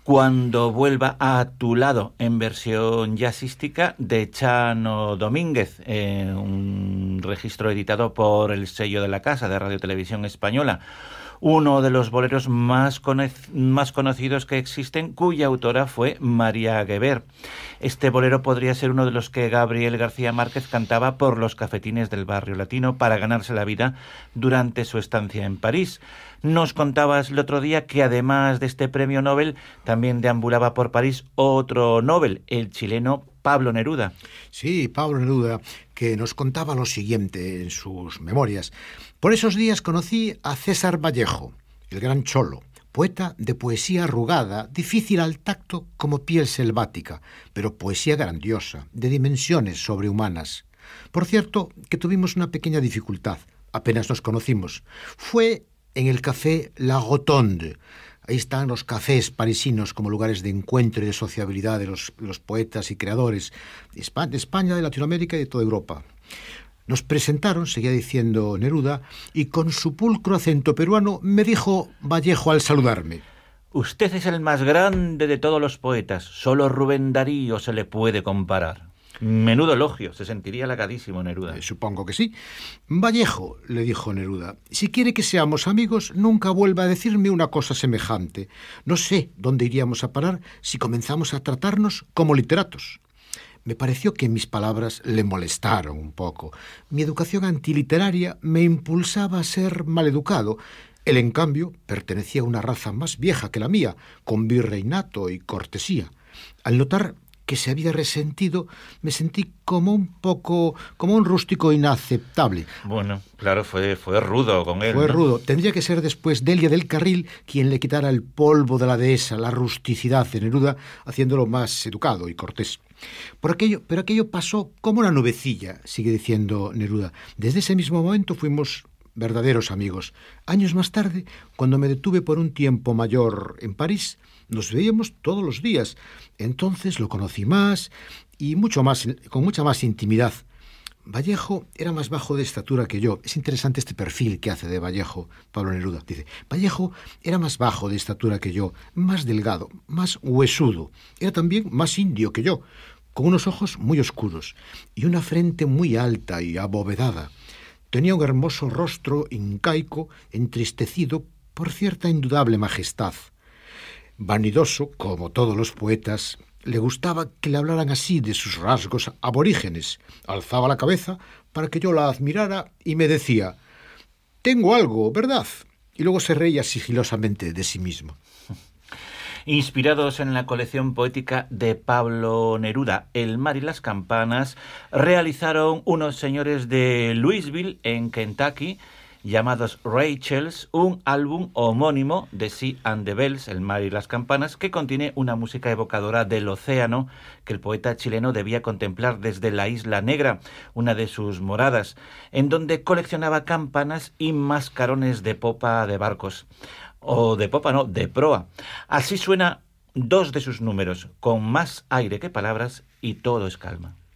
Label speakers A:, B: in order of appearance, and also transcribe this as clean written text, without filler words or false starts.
A: Cuando vuelva a tu lado, en versión jazzística de Chano Domínguez, un registro editado por el sello de la Casa de Radio Televisión Española. Uno de los boleros más conocidos que existen, cuya autora fue María Guever. Este bolero podría ser uno de los que Gabriel García Márquez cantaba por los cafetines del barrio latino para ganarse la vida durante su estancia en París. Nos contabas el otro día que además de este premio Nobel, también deambulaba por París otro Nobel, el chileno Pablo Neruda.
B: Sí, Pablo Neruda, que nos contaba lo siguiente en sus memorias. Por esos días conocí a César Vallejo, el gran cholo, poeta de poesía arrugada, difícil al tacto como piel selvática, pero poesía grandiosa, de dimensiones sobrehumanas. Por cierto, que tuvimos una pequeña dificultad, apenas nos conocimos. Fue en el café La Rotonde. Ahí están los cafés parisinos como lugares de encuentro y de sociabilidad de los poetas y creadores de España, de Latinoamérica y de toda Europa. Nos presentaron, seguía diciendo Neruda, y con su pulcro acento peruano me dijo Vallejo al saludarme:
A: Usted es el más grande de todos los poetas, solo Rubén Darío se le puede comparar. Menudo elogio, se sentiría halagadísimo Neruda.
B: Supongo que sí. Vallejo, le dijo Neruda, si quiere que seamos amigos, nunca vuelva a decirme una cosa semejante. No sé dónde iríamos a parar si comenzamos a tratarnos como literatos. Me pareció que mis palabras le molestaron un poco. Mi educación antiliteraria me impulsaba a ser maleducado. Él, en cambio, pertenecía a una raza más vieja que la mía, con virreinato y cortesía. Al notar que se había resentido, me sentí como un rústico inaceptable.
A: Bueno, claro, fue rudo con él.
B: Fue
A: ¿no?
B: rudo. Tendría que ser después Delia del Carril quien le quitara el polvo de la dehesa, la rusticidad de Neruda, haciéndolo más educado y cortés. Pero aquello pasó como una nubecilla, sigue diciendo Neruda. Desde ese mismo momento fuimos verdaderos amigos. Años más tarde, cuando me detuve por un tiempo mayor en París, nos veíamos todos los días. Entonces lo conocí más y mucho más, con mucha más intimidad. Vallejo era más bajo de estatura que yo. Es interesante este perfil que hace de Vallejo, Pablo Neruda. Dice, Vallejo era más bajo de estatura que yo, más delgado, más huesudo. Era también más indio que yo, con unos ojos muy oscuros y una frente muy alta y abovedada. Tenía un hermoso rostro incaico, entristecido por cierta indudable majestad. Vanidoso, como todos los poetas, le gustaba que le hablaran así de sus rasgos aborígenes. Alzaba la cabeza para que yo la admirara y me decía, «Tengo algo, ¿verdad?». Y luego se reía sigilosamente de sí mismo.
A: Inspirados en la colección poética de Pablo Neruda, El mar y las campanas, realizaron unos señores de Louisville, en Kentucky, llamados Rachels, un álbum homónimo de Sea and the Bells, El mar y las campanas, que contiene una música evocadora del océano que el poeta chileno debía contemplar desde la Isla Negra, una de sus moradas, en donde coleccionaba campanas y mascarones de popa de barcos. O de popa no, de proa. Así suena dos de sus números, con más aire que palabras, y todo es calma.